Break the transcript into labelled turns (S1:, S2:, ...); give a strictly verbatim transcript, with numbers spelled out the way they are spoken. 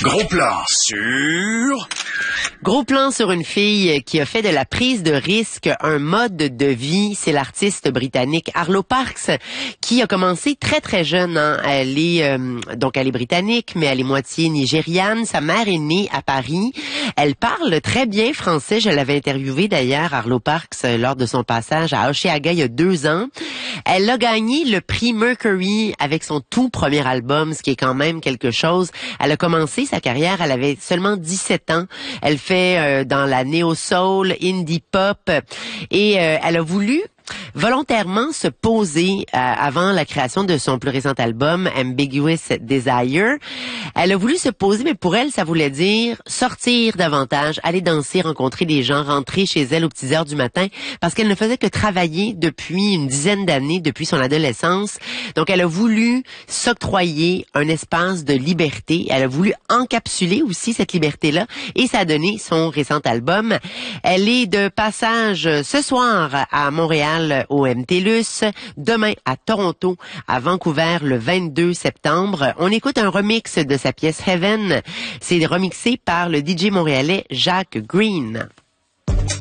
S1: Gros plan sur...
S2: Gros plan sur une fille qui a fait de la prise de risque un mode de vie. C'est l'artiste britannique Arlo Parks qui a commencé très très jeune. Hein. Elle est euh, donc elle est britannique, mais elle est moitié nigériane. Sa mère est née à Paris. Elle parle très bien français. Je l'avais interviewée d'ailleurs, Arlo Parks, lors de son passage à Hochelaga il y a deux ans. Elle a gagné le prix Mercury avec son tout premier album, ce qui est quand même quelque chose. Elle a commencé sa carrière, elle avait seulement dix-sept ans. Elle fait euh, dans la néo-soul, indie pop et euh, elle a voulu volontairement se poser euh, avant la création de son plus récent album Ambiguous Desire. Elle a voulu se poser, mais pour elle, ça voulait dire sortir davantage, aller danser, rencontrer des gens, rentrer chez elle aux petites heures du matin, parce qu'elle ne faisait que travailler depuis une dizaine d'années, depuis son adolescence. Donc, elle a voulu s'octroyer un espace de liberté. Elle a voulu encapsuler aussi cette liberté-là, et ça a donné son récent album. Elle est de passage ce soir à Montréal au M T L U S, demain à Toronto, à Vancouver le vingt-deux septembre. On écoute un remix de sa pièce Heaven. C'est remixé par le D J montréalais Jacques Green.